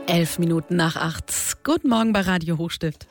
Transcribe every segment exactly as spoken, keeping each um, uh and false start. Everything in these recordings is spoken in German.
Elf Minuten nach acht. Guten Morgen bei Radio Hochstift.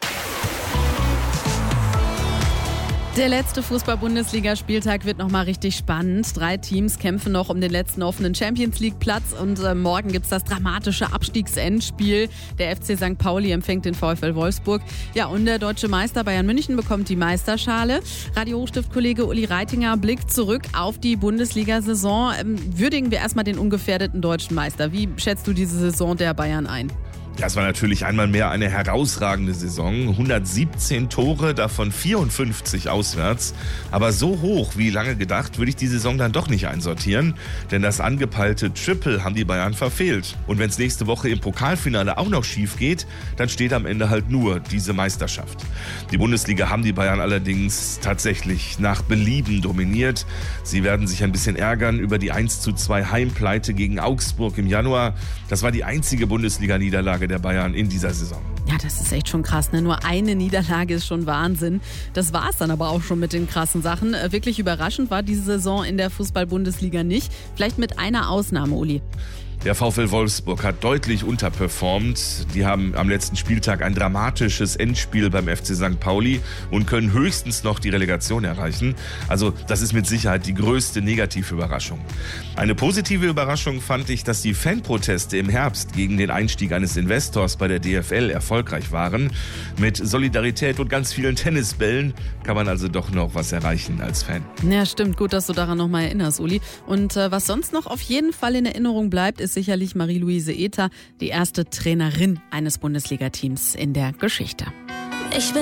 Der letzte Fußball-Bundesliga-Spieltag wird nochmal richtig spannend. Drei Teams kämpfen noch um den letzten offenen Champions-League-Platz und äh, morgen gibt's das dramatische Abstiegsendspiel. Der F C Sankt Pauli empfängt den VfL Wolfsburg. Ja, und der deutsche Meister Bayern München bekommt die Meisterschale. Radio Hochstift-Kollege Uli Reitinger blickt zurück auf die Bundesliga-Saison. Ähm, würdigen wir erstmal den ungefährdeten deutschen Meister. Wie schätzt du diese Saison der Bayern ein? Das war natürlich einmal mehr eine herausragende Saison. hundertsiebzehn Tore, davon vierundfünfzig auswärts. Aber so hoch wie lange gedacht, würde ich die Saison dann doch nicht einsortieren. Denn das angepeilte Triple haben die Bayern verfehlt. Und wenn es nächste Woche im Pokalfinale auch noch schief geht, dann steht am Ende halt nur diese Meisterschaft. Die Bundesliga haben die Bayern allerdings tatsächlich nach Belieben dominiert. Sie werden sich ein bisschen ärgern über die eins zu zwei Heimpleite gegen Augsburg im Januar. Das war die einzige Bundesliga-Niederlage der Bayern in dieser Saison. Ja, das ist echt schon krass, ne? Nur eine Niederlage ist schon Wahnsinn. Das war es dann aber auch schon mit den krassen Sachen. Wirklich überraschend war diese Saison in der Fußball-Bundesliga nicht. Vielleicht mit einer Ausnahme, Uli. Der VfL Wolfsburg hat deutlich unterperformt. Die haben am letzten Spieltag ein dramatisches Endspiel beim F C Sankt Pauli und können höchstens noch die Relegation erreichen. Also das ist mit Sicherheit die größte Negativüberraschung. Eine positive Überraschung fand ich, dass die Fanproteste im Herbst gegen den Einstieg eines Investors bei der D F L erfolgreich waren. Mit Solidarität und ganz vielen Tennisbällen kann man also doch noch was erreichen als Fan. Ja, stimmt. Gut, dass du daran noch mal erinnerst, Uli. Und äh, was sonst noch auf jeden Fall in Erinnerung bleibt, ist sicherlich Marie-Louise Ether, die erste Trainerin eines Bundesliga-Teams in der Geschichte. Ich bin